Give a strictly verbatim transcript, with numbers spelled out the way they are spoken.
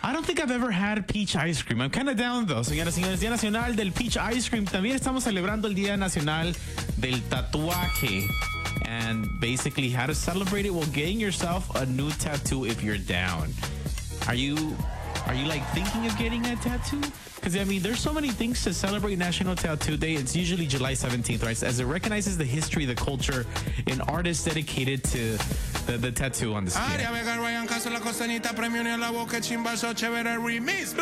I don't think I've ever had peach ice cream. I'm kind of down though. Señoras y señores, Día Nacional del Peach Ice Cream. También estamos celebrando el Día Nacional del Tatuaje. And basically how to celebrate it, well, getting yourself a new tattoo if you're down. Are you, are you like thinking of getting a tattoo? Because, I mean, there's so many things to celebrate National Tattoo Day. It's usually July seventeenth, right? As it recognizes the history, the culture, and artists dedicated to the, the tattoo on the skin.